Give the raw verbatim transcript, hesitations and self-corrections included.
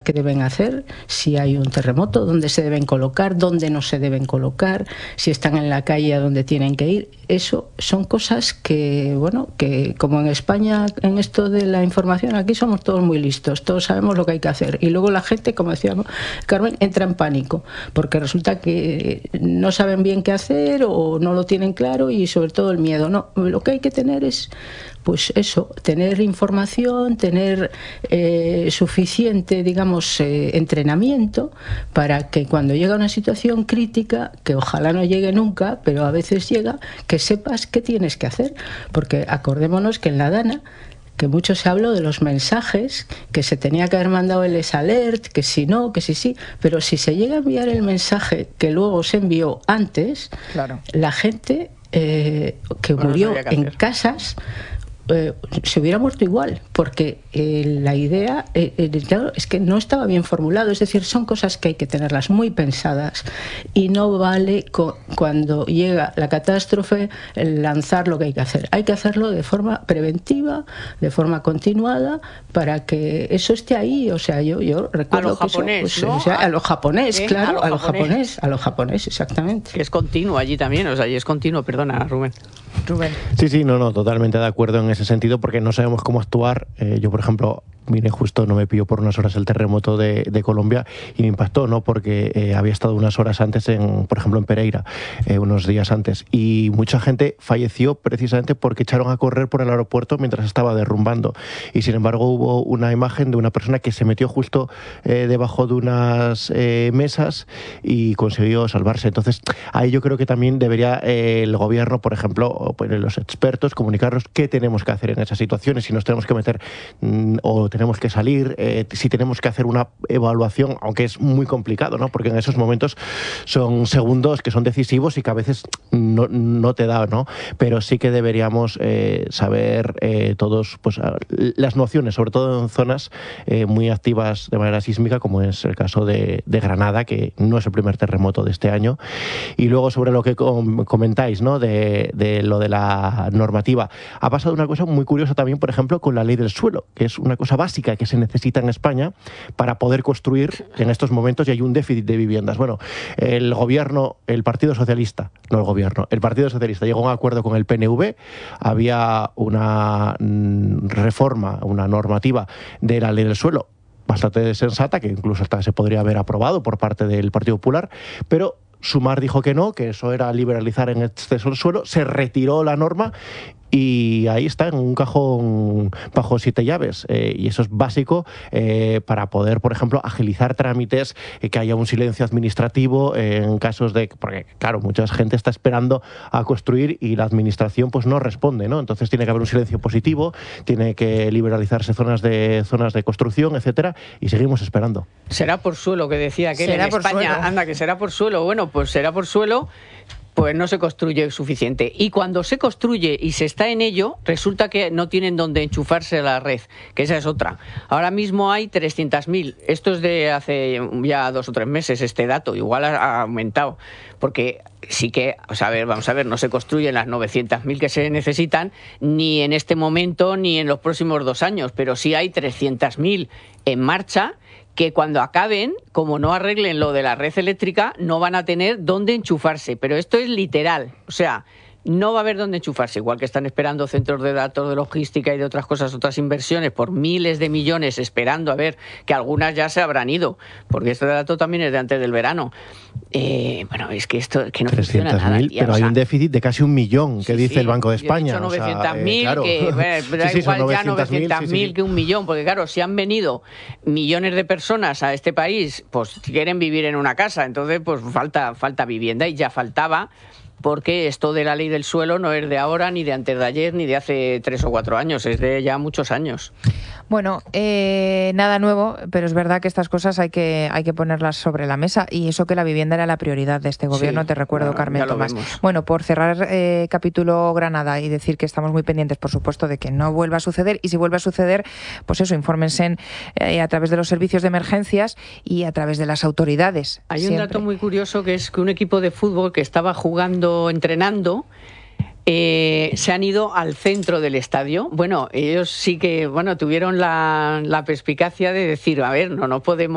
que deben hacer, si hay un terremoto, dónde se deben colocar, dónde no se deben colocar, si están en la calle a dónde tienen que ir. Eso son cosas que, bueno, que como en España, en esto de la información, aquí somos todos muy listos, todos sabemos lo que hay que hacer. Y luego la gente, como decía Carmen, entra en pánico, porque resulta que no saben bien qué hacer o no lo tienen claro, y sobre todo el miedo. No, lo que hay que tener es, pues eso, tener información, tener eh, suficiente, digamos, eh, entrenamiento para que cuando llega una situación crítica, que ojalá no llegue nunca, pero a veces llega, que sepas qué tienes que hacer. Porque acordémonos que en la Dana, que mucho se habló de los mensajes, que se tenía que haber mandado el S-Alert, que si no, que si sí, pero si se llega a enviar el mensaje que luego se envió antes, claro, la gente eh, que bueno, murió no en casas eh, se hubiera muerto igual, porque eh, la idea eh, eh, claro, es que no estaba bien formulado. Es decir, son cosas que hay que tenerlas muy pensadas, y no vale co cuando llega la catástrofe lanzar lo que hay que hacer. Hay que hacerlo de forma preventiva, de forma continuada, para que eso esté ahí. O sea, yo, yo recuerdo a lo que japonés, eso, pues, ¿no? o sea, a lo japonés, ¿Eh? claro, a lo a lo japonés. japonés, a lo japonés, exactamente. Que es continuo allí también, o sea, y es continuo, perdona, Rubén. Rubén. Sí, sí, no, no, totalmente de acuerdo en ese sentido, porque no sabemos cómo actuar. Eh, yo, por ejemplo, vine justo, no me pilló por unas horas el terremoto de, de Colombia, y me impactó, ¿no? Porque eh, había estado unas horas antes, en, por ejemplo, en Pereira, eh, unos días antes, y mucha gente falleció precisamente porque echaron a correr por el aeropuerto mientras estaba derrumbando. Y sin embargo hubo una imagen de una persona que se metió justo eh, debajo de unas eh, mesas y consiguió salvarse. Entonces, ahí yo creo que también debería eh, el gobierno, por ejemplo, o, pues, los expertos, comunicarnos qué tenemos que hacer en esas situaciones, si nos tenemos que meter mmm, o tenemos que salir, eh, si tenemos que hacer una evaluación, aunque es muy complicado, ¿no? Porque en esos momentos son segundos que son decisivos y que a veces no, no te da, ¿no? Pero sí que deberíamos eh, saber eh, todos, pues, las nociones, sobre todo en zonas eh, muy activas de manera sísmica, como es el caso de, de Granada, que no es el primer terremoto de este año. Y luego sobre lo que com comentáis, ¿no? De, de lo de la normativa. Ha pasado una cosa muy curiosa también, por ejemplo, con la ley del suelo, que es una cosa básica que se necesita en España para poder construir en estos momentos, y hay un déficit de viviendas. Bueno, el gobierno, el Partido Socialista, no el gobierno, el Partido Socialista llegó a un acuerdo con el P N V, había una mm, reforma, una normativa de la ley del suelo bastante sensata, que incluso hasta se podría haber aprobado por parte del Partido Popular, pero Sumar dijo que no, que eso era liberalizar en exceso el suelo, se retiró la norma y ahí está, en un cajón bajo siete llaves. Eh, y eso es básico eh, para poder, por ejemplo, agilizar trámites, eh, que haya un silencio administrativo eh, en casos de... Porque, claro, mucha gente está esperando a construir y la administración pues no responde, ¿no? Entonces tiene que haber un silencio positivo, tiene que liberalizarse zonas de, zonas de construcción, etcétera, y seguimos esperando. Será por suelo, que decía que en España, suelo. anda, que será por suelo. Bueno, pues será por suelo, pues no se construye suficiente. Y cuando se construye y se está en ello, resulta que no tienen donde enchufarse a la red, que esa es otra. Ahora mismo hay trescientas mil. Esto es de hace ya dos o tres meses, este dato. Igual ha aumentado. Porque sí que, o sea, a ver, vamos a ver, no se construyen las novecientas mil que se necesitan, ni en este momento, ni en los próximos dos años. Pero sí hay trescientas mil en marcha, que cuando acaben, como no arreglen lo de la red eléctrica, no van a tener dónde enchufarse. Pero esto es literal, o sea, no va a haber dónde enchufarse, igual que están esperando centros de datos, de logística y de otras cosas, otras inversiones por miles de millones, esperando a ver, que algunas ya se habrán ido, porque este dato también es de antes del verano. Eh, bueno, es que esto que no funciona nada. Pero hay o sea, un déficit de casi un millón, que sí, dice sí, el Banco de España. Son novecientas mil, o sea, eh, claro. que bueno, da sí, sí, igual ya novecientas mil sí, sí. que un millón, porque claro, si han venido millones de personas a este país, pues quieren vivir en una casa, entonces pues falta, falta vivienda, y ya faltaba. Porque esto de la ley del suelo no es de ahora, ni de antes de ayer, ni de hace tres o cuatro años, es de ya muchos años. Bueno, eh, nada nuevo, pero es verdad que estas cosas hay que hay que ponerlas sobre la mesa, y eso que la vivienda era la prioridad de este gobierno, sí, te recuerdo, claro, Carmen Tomás. Vemos. Bueno, por cerrar eh, capítulo Granada y decir que estamos muy pendientes, por supuesto, de que no vuelva a suceder, y si vuelve a suceder, pues eso, infórmense eh, a través de los servicios de emergencias y a través de las autoridades. Hay siempre. un dato muy curioso, que es que un equipo de fútbol que estaba jugando, entrenando, eh, se han ido al centro del estadio. Bueno, ellos sí que bueno tuvieron la, la perspicacia de decir, a ver, no, no podemos